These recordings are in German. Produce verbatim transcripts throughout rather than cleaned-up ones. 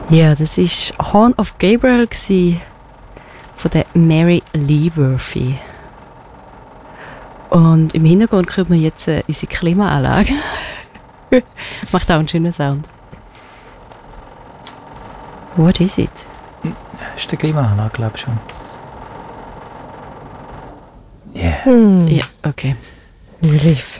Ja, das war Horn of Gabriel gewesen, von der Mary Lee Murphy. Und im Hintergrund hören wir jetzt äh, unsere Klimaanlage. Macht auch einen schönen Sound. What is it? Das ist die Klimaanlage, glaube ich schon. Yeah. Hm. Ja, okay. Relief.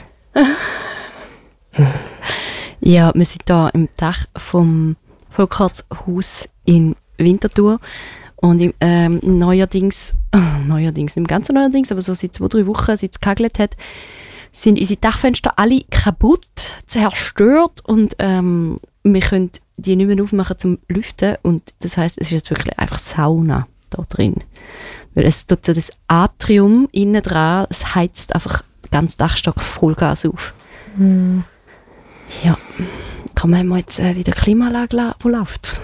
Ja, wir sind hier im Dach vom Volkhartshaus in Winterthur. Und im, ähm, neuerdings, äh, neuerdings, im ganzen neuerdings, aber so seit zwei, drei Wochen, seit es gehagelt hat, sind unsere Dachfenster alle kaputt, zerstört und ähm, wir können die nicht mehr aufmachen zum Lüften. Und das heisst, es ist jetzt wirklich einfach Sauna da drin. Weil es tut so das Atrium innen dran, es heizt einfach den ganzen Dachstock Vollgas auf. Mm. Ja, kann man mal jetzt äh, wieder Klimaanlage la- wo läuft.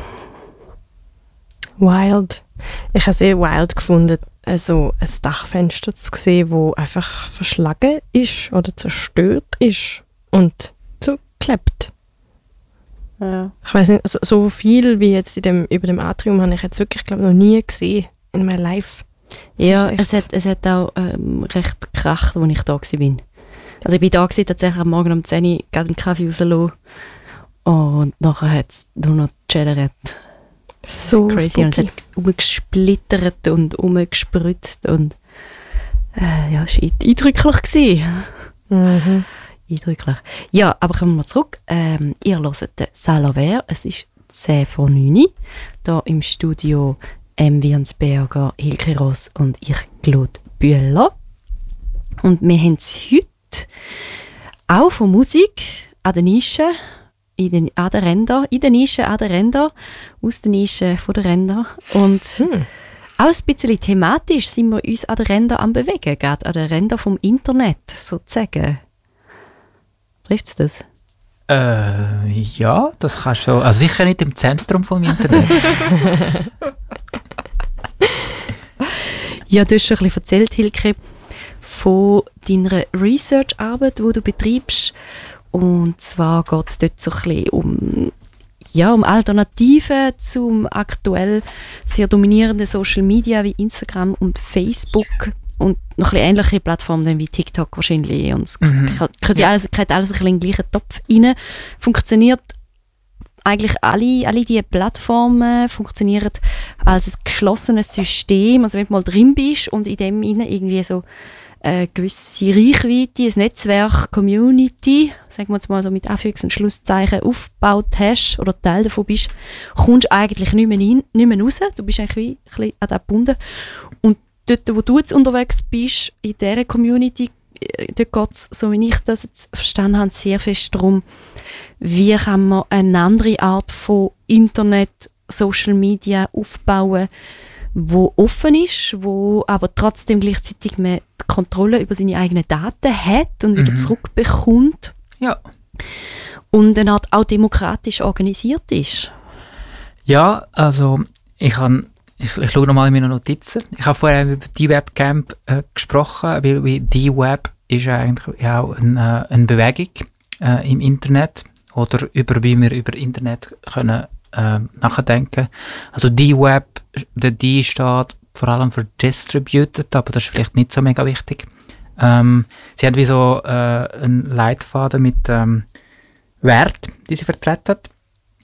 Wild. Ich habe sehr wild gefunden, also ein Dachfenster zu sehen, das einfach verschlagen ist oder zerstört ist und zugeklebt. Ja. Ich weiß nicht, also so viel wie jetzt in dem, über dem Atrium habe ich jetzt wirklich, glaube noch nie gesehen in meinem Life. Das Ja, ist echt- es hat, es hat auch ähm, recht gekracht, als ich da war. Also ich bin da gewesen, tatsächlich am Morgen um zehn Uhr gerade einen Kaffee rausgelassen und nachher hat es nur noch geschädert. so Crazy. Und es spooky. hat umgesplittert und umgespritzt und äh, ja, es war eindrücklich gewesen. Mhm. Eindrücklich. Ja, aber kommen wir zurück. Ähm, ihr hört den Salaver. Es ist zehn vor neun. Hier im Studio M. Wiensberger, Hilke Ross und ich, Claude Bühler. Und wir haben es heute auch von Musik an der Nische, in den, an der Ränder, in der Nische, an der Ränder, aus der Nische, von der Ränder. Und Hm. auch ein bisschen thematisch sind wir uns an der Ränder am bewegen, gerade an der Ränder vom Internet, sozusagen. Trifft es das? Äh, ja, das kannst du. Also sicher nicht im Zentrum vom Internet. Ja, du hast schon ein bisschen erzählt, Hilke, von deiner Research-Arbeit, die du betreibst. Und zwar geht es dort so ein bisschen um, ja, um Alternativen zum aktuell sehr dominierenden Social Media wie Instagram und Facebook und noch ein bisschen ähnliche Plattformen wie TikTok wahrscheinlich. Und es Mhm. gehört ja alles, gehört alles ein bisschen in den gleichen Topf rein. Funktioniert eigentlich alle, alle diese Plattformen funktionieren als ein geschlossenes System. Also wenn du mal drin bist und in dem rein irgendwie so eine gewisse Reichweite, ein Netzwerk, Community, sagen wir jetzt mal so mit Anführungs- und Schlusszeichen, aufgebaut hast oder Teil davon bist, kommst du eigentlich nicht mehr, rein, nicht mehr raus. Du bist eigentlich wie ein bisschen an das gebunden. Und dort, wo du jetzt unterwegs bist, in dieser Community, äh, dort geht es, so wie ich das jetzt verstanden habe, sehr fest darum, wie kann man eine andere Art von Internet, Social Media aufbauen, wo offen ist, wo aber trotzdem gleichzeitig man die Kontrolle über seine eigenen Daten hat und wieder Mhm. zurückbekommt Ja. und eine Art auch demokratisch organisiert ist. Ja, also ich kann ich, ich schaue nochmal in meine Notizen. Ich habe vorher über die Webcamp äh, gesprochen, weil weil die Web ist eigentlich ja auch eine, eine Bewegung äh, im Internet oder über wie wir über Internet können äh, nachdenken. Also die Web, der D steht vor allem für Distributed, aber das ist vielleicht nicht so mega wichtig. Ähm, sie hat wie so äh, einen Leitfaden mit ähm, Wert, die sie vertreten hat.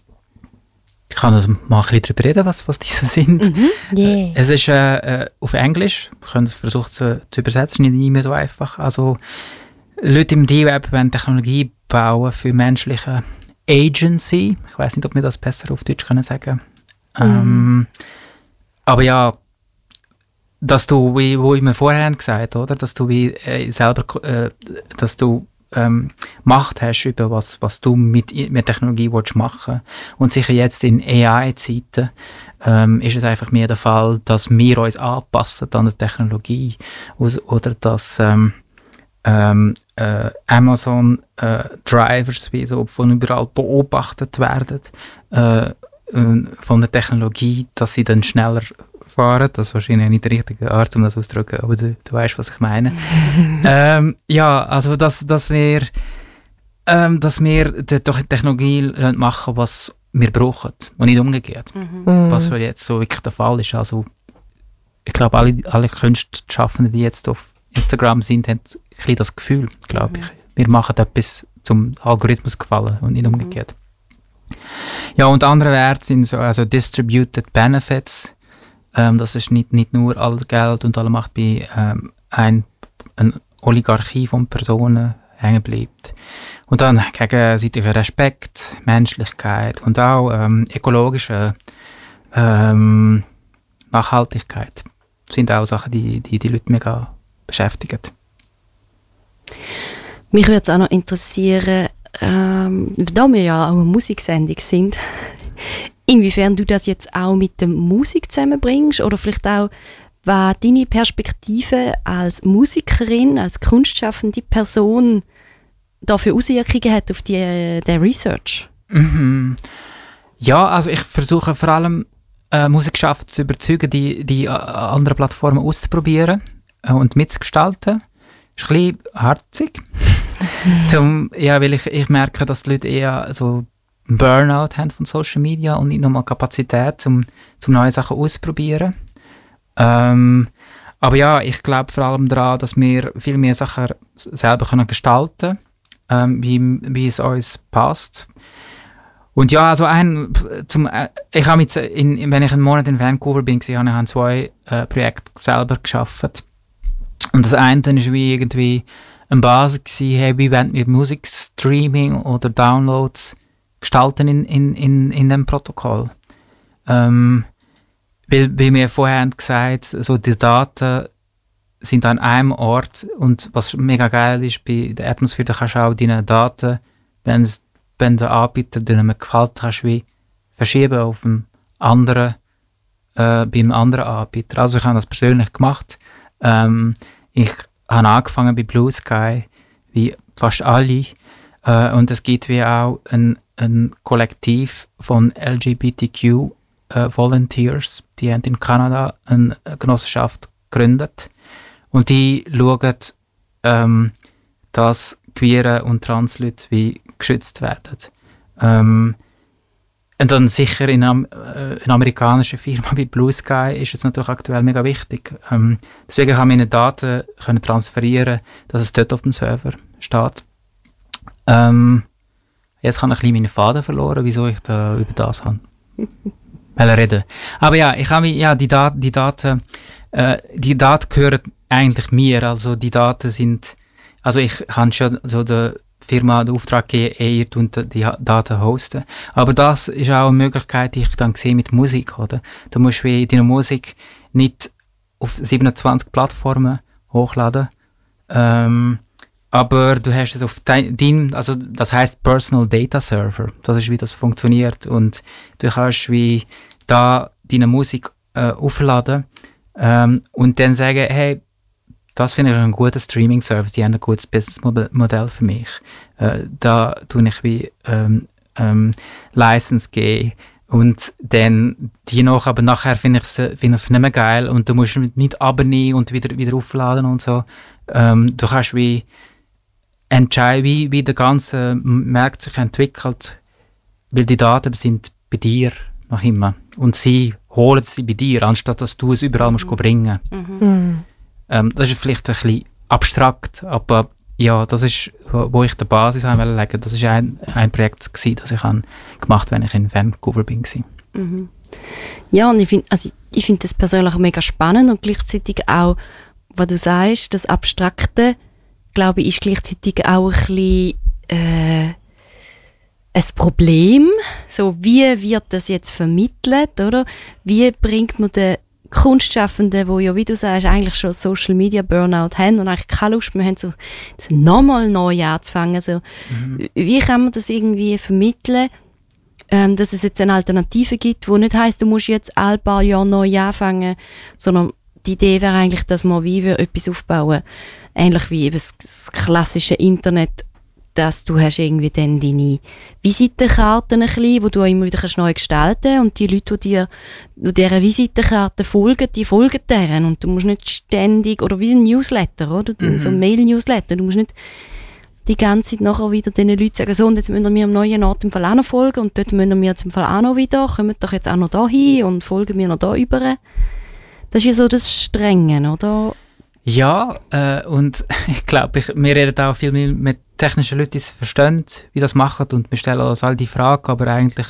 Ich kann also mal ein bisschen darüber reden, was, was diese sind. Mhm. Yeah. Es ist äh, äh, auf Englisch, wir können es versuchen zu, zu übersetzen, nicht immer so einfach. Also Leute im D-Web wollen Technologie bauen für menschliche Agency. Ich weiß nicht, ob wir das besser auf Deutsch können sagen. Mhm. Ähm, aber ja, dass du, wie wo ich mir vorher gesagt oder, dass du wie äh, selber, äh, dass du ähm, Macht hast über was, was du mit, mit Technologie willst machen. Und sicher jetzt in A I-Zeiten ähm, ist es einfach mehr der Fall, dass wir uns anpassen an der Technologie oder dass ähm, ähm, äh, Amazon äh, Drivers wie so von überall beobachtet werden äh, von der Technologie, dass sie dann schneller fahren. Das ist wahrscheinlich nicht die richtige Art, um das auszudrücken, aber du, du weißt, was ich meine. ähm, ja, also dass, dass wir ähm, dass wir die Technologie machen, was wir brauchen und nicht umgekehrt. Mhm. Was jetzt so wirklich der Fall ist. Also, ich glaube, alle, alle Kunstschaffenden, die jetzt auf Instagram sind, haben ein bisschen das Gefühl, glaube ich. Wir machen etwas zum Algorithmus gefallen und nicht umgekehrt. Ja, und andere Werte sind so, also Distributed Benefits. Ähm, das ist nicht, nicht nur all Geld und alle Macht bei ähm, ein, eine Oligarchie von Personen hängen bleibt. Und dann gegenseitiger Respekt, Menschlichkeit und auch ähm, ökologische ähm, Nachhaltigkeit sind auch Sachen, die die, die Leute mega beschäftigen. Mich würde es auch noch interessieren, ähm, da wir ja auch eine Musiksendung sind, inwiefern du das jetzt auch mit der Musik zusammenbringst oder vielleicht auch, was deine Perspektive als Musikerin, als kunstschaffende Person da für Auswirkungen hat auf die, den Research? Mhm. Ja, also ich versuche vor allem äh, Musikschaffende zu überzeugen, die, die äh, anderen Plattformen auszuprobieren äh, und mitzugestalten. Ist ein bisschen harzig. Zum, ja, weil ich, ich merke, dass die Leute eher so einen Burnout haben von Social Media und nicht nochmal Kapazität, um, um neue Sachen auszuprobieren. Ähm, aber ja, ich glaube vor allem daran, dass wir viel mehr Sachen selber können gestalten können, ähm, wie, wie es uns passt. Und ja, also ein, zum, äh, ich habe jetzt, in, wenn ich einen Monat in Vancouver bin, habe ich zwei äh, Projekte selber geschaffen. Und das eine ist wie irgendwie eine Basis gewesen, hey, wie wollen wir Musikstreaming oder Downloads gestalten in, in, in, in dem Protokoll. Ähm, weil, wie wir vorher haben gesagt, so die Daten sind an einem Ort und was mega geil ist bei der Atmosphäre, da kannst du auch deine Daten, wenn, es, wenn der Anbieter dir nicht mehr gefällt, kannst du wie verschieben auf einen anderen, äh, bei einem anderen Anbieter. Also ich habe das persönlich gemacht. Ähm, ich habe angefangen bei Blue Sky, wie fast alle, äh, und es gibt wie auch ein, ein Kollektiv von L G B T Q äh, Volunteers, die haben in Kanada eine Genossenschaft gegründet und die schauen, ähm, dass queere und trans Leute wie geschützt werden. Ähm, Und dann sicher in einer äh, amerikanischen Firma wie Blue Sky ist es natürlich aktuell mega wichtig. Ähm, deswegen kann ich meine Daten können transferieren, dass es dort auf dem Server steht. Ähm, jetzt habe ich ein bisschen meine Faden verloren, wieso ich da über das habe reden. Aber ja, ich habe ja die, Dat- die Daten, äh, die Daten gehören eigentlich mir. Also die Daten sind, also ich habe schon so der Firma den Auftrag gegeben, ihr tut die Daten hosten. Aber das ist auch eine Möglichkeit, die ich dann sehe mit Musik, oder? Du musst wie deine Musik nicht auf siebenundzwanzig Plattformen hochladen, ähm, aber du hast es auf dein, also das heißt Personal Data Server. Das ist, wie das funktioniert. Und du kannst wie da deine Musik äh, aufladen ähm, und dann sagen, hey, das finde ich ein guter Streaming-Service, die haben ein gutes Businessmodell für mich. Äh, da tue ich wie ähm, ähm, License geben und dann die noch, aber nachher finde ich es find nicht mehr geil und du musst nicht abonnieren und wieder, wieder aufladen und so. Ähm, du kannst wie entscheiden, wie, wie der ganze Markt sich entwickelt, weil die Daten sind bei dir noch immer und sie holen sie bei dir, anstatt dass du es überall musst bringen. Mhm. Mhm. Ähm, das ist vielleicht ein bisschen abstrakt, aber ja, das ist, wo, wo ich die Basis legen wollte. Das war ein, ein Projekt, gewesen, das ich gemacht habe, wenn ich in Vancouver bin. Mhm. Ja, und ich finde also ich find das persönlich mega spannend und gleichzeitig auch, was du sagst, das Abstrakte, glaube ich, ist gleichzeitig auch ein bisschen äh, ein Problem. So, wie wird das jetzt vermittelt, oder? Wie bringt man den Kunstschaffenden, die ja, wie du sagst, eigentlich schon Social Media Burnout haben und eigentlich keine Lust mehr haben, so, so nochmal neu anzufangen. So. Mhm. Wie kann man das irgendwie vermitteln, ähm, dass es jetzt eine Alternative gibt, die nicht heisst, du musst jetzt alle paar Jahre neu anfangen, sondern die Idee wäre eigentlich, dass man wie wir etwas aufbauen, ähnlich wie eben das, das klassische Internet, dass du hast irgendwie dann deine Visitenkarten ein bisschen, wo du immer wieder neu gestalten kannst und die Leute, die dir die dieser Visitenkarte folgen, die folgen deren und du musst nicht ständig, oder wie ein Newsletter, oder? Mhm. So ein Mail-Newsletter, du musst nicht die ganze Zeit nachher wieder diesen Leuten sagen, so, und jetzt müssen wir am neuen Ort im Fall auch noch folgen und dort müssen wir jetzt im Fall auch noch wieder, kommen doch jetzt auch noch da hin und folgen wir noch da über. Das ist ja so das Strenge, oder? Ja, äh, und ich glaube, ich, wir reden auch viel mit, mit technischen Leuten, die es verstehen, wie das machen, und wir stellen uns all die Fragen, aber eigentlich,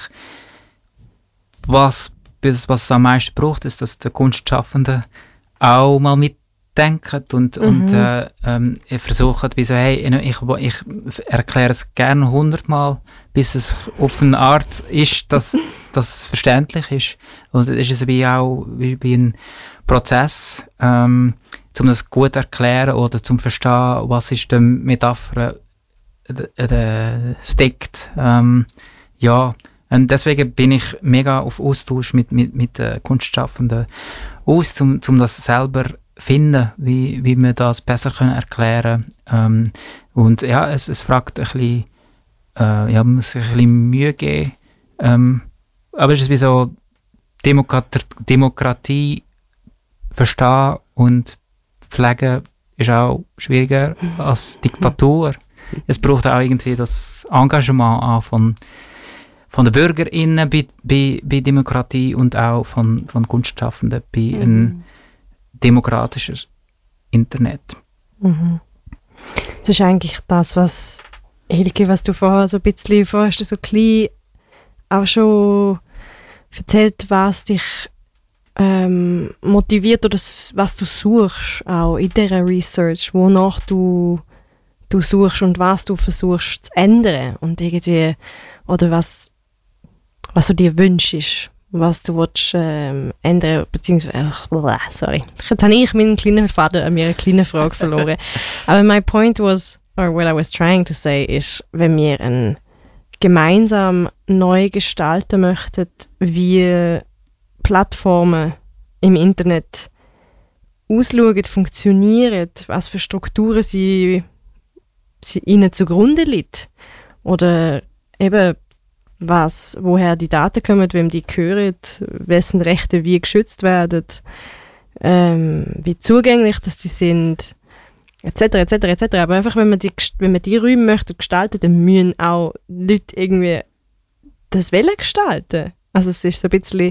was, was es am meisten braucht, ist, dass der Kunstschaffende auch mal mitdenken und, mhm. und äh, ähm, versuchen, wie so, hey, ich, ich erkläre es gerne hundertmal, bis es auf eine Art ist, dass, dass es verständlich ist. Und es ist wie auch wie, wie ein Prozess, ähm, um das gut zu erklären oder zum verstehen, was ist die Metapher äh, steckt. Ähm, ja, und deswegen bin ich mega auf Austausch mit, mit, mit äh, Kunstschaffenden aus, um, um das selber finden, wie, wie wir das besser können erklären können. Ähm, und ja, es, es fragt ein bisschen, äh, ja, man muss sich ein bisschen Mühe geben. Ähm, aber es ist wie so Demokrat- Demokratie verstehen und pflegen ist auch schwieriger als Diktatur. Es braucht auch irgendwie das Engagement auch von, von den BürgerInnen bei, bei, bei Demokratie und auch von, von Kunstschaffenden bei mhm. einem demokratischen Internet. Mhm. Das ist eigentlich das, was Hilke, was du vorher so ein bisschen, vorher hast du so klein auch schon erzählt, was dich ähm, motiviert oder was du suchst, auch in dieser Research, wonach du, du suchst und was du versuchst zu ändern und irgendwie, oder was, was du dir wünschst, was du willst, ähm, ändern, beziehungsweise, ach, sorry, jetzt habe ich meinen kleinen Vater an mir eine kleine Frage verloren. Aber my point was, or what I was trying to say, ist, wenn wir ein gemeinsam neu gestalten möchten, wie Plattformen im Internet ausschauen, funktionieren, was für Strukturen sie, sie ihnen zugrunde liegt. Oder eben, was, woher die Daten kommen, wem die gehören, wessen Rechte wie geschützt werden, ähm, wie zugänglich dass die sind, etc., etc., et cetera. Aber einfach, wenn man die, wenn man die Räume möchte gestalten, dann müssen auch Leute irgendwie das wollen gestalten. Also es ist so ein bisschen,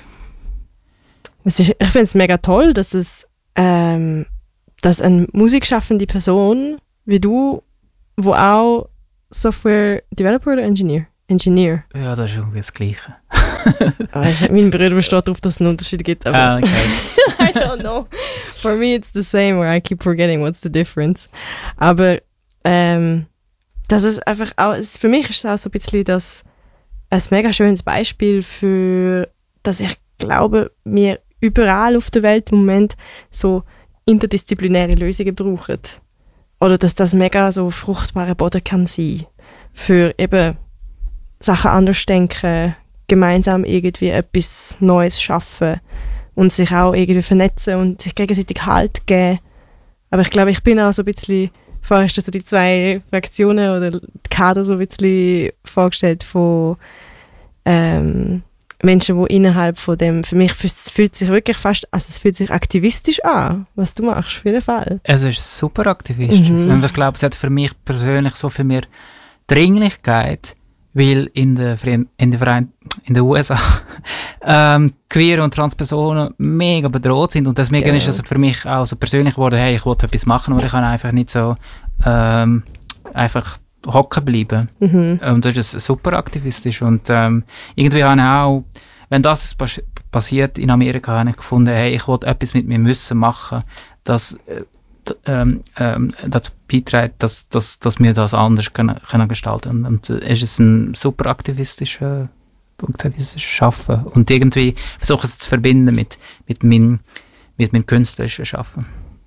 es ist, ich finde es mega toll, dass es, ähm, dass eine musikschaffende Person wie du, wo auch Software Developer oder Engineer? Engineer. Ja, das ist irgendwie das Gleiche. Also, mein Bruder besteht darauf, dass es einen Unterschied gibt. Aber ah, okay. I don't know. For me it's the same, where I keep forgetting what's the difference. Aber ähm, das ist einfach auch, es, für mich ist es auch so ein bisschen das, ein mega schönes Beispiel für, dass ich glaube, wir überall auf der Welt im Moment so interdisziplinäre Lösungen brauchen. Oder dass das mega so fruchtbarer Boden kann sein. Für eben Sachen anders denken, gemeinsam irgendwie etwas Neues schaffen und sich auch irgendwie vernetzen und sich gegenseitig Halt geben. Aber ich glaube, ich bin auch so ein bisschen, vorher hast du so die zwei Fraktionen oder die Kader so ein bisschen vorgestellt von ähm, Menschen, die innerhalb von dem, für mich es fühlt sich wirklich fast, also es fühlt sich aktivistisch an, was du machst, auf jeden Fall. Es ist super aktivistisch. Mhm. Und ich glaube, es hat für mich persönlich so viel mehr Dringlichkeit, weil in der, in der, Verein, in den U S A ähm, queer und Transpersonen mega bedroht sind und deswegen ja. ist es für mich auch so persönlich geworden, hey, ich wollte etwas machen, aber ich kann einfach nicht so ähm, einfach hocken bleiben. Mhm. Und das ist super aktivistisch und ähm, irgendwie habe ich auch, wenn das pas- passiert in Amerika, habe ich gefunden, hey, ich wollte etwas mit mir müssen machen, dass äh, Ähm, ähm, dazu beiträgt, dass, dass, dass wir das anders können, können gestalten können. Und äh, es ist ein super aktivistisches aktivistisches Schaffen. Und irgendwie versuche es zu verbinden mit, mit meinem mit meinem künstlerischen Schaffen.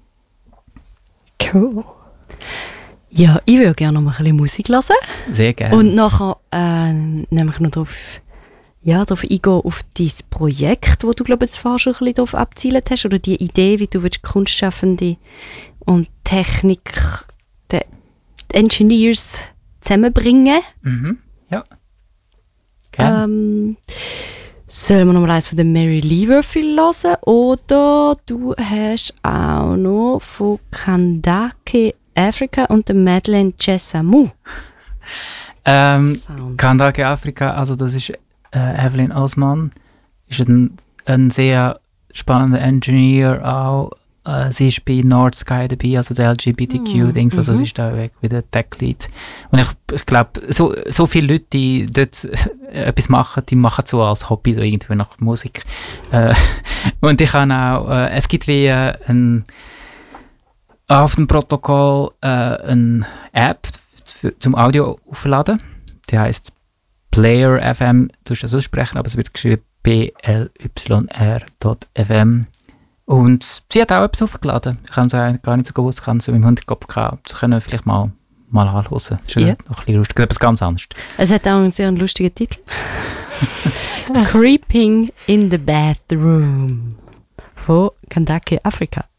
Cool. Ja, ich würde gerne noch mal ein bisschen Musik hören. Sehr gerne. Und nachher äh, nämlich noch darauf ja, darauf eingehen, auf dein Projekt, wo du, glaube ich, vorher schon ein bisschen darauf abgezielt hast, oder die Idee, wie du Kunstschaffende und Technik, die Engineers zusammenbringen. Mhm, ja. Gerne. Ähm, sollen wir noch mal eins von der Mary Lee Würfel hören? Oder du hast auch noch von Kandake Africa und der Madeleine Chesamu. Ähm, Sound. Kandake Afrika, also das ist äh, Evelyn Osman, ist ein, ein sehr spannender Engineer auch. Äh, sie ist bei North Sky dabei, also der L G B T Q-Dings, also Mhm. sie ist da weg wie der Tech-Lead. Und ich, ich glaube, so, so viele Leute, die dort äh, etwas machen, die machen so als Hobby, so irgendwie nach Musik. Äh, und ich habe auch, äh, es gibt wie äh, ein, auf dem Protokoll äh, eine App für, zum Audio aufladen. Die heisst Player F M, du musst das aussprechen, aber es wird geschrieben B L Y R F M. Und sie hat auch etwas aufgeladen. Ich habe es eigentlich gar nicht so gewusst, ich habe es im Hinterkopf gehabt. Das können wir vielleicht mal, mal anhören. Das ist Ja. noch ein bisschen lustig, etwas ganz anderes. Es hat auch einen sehr lustigen Titel. Creeping in the Bathroom von Kandake Afrika.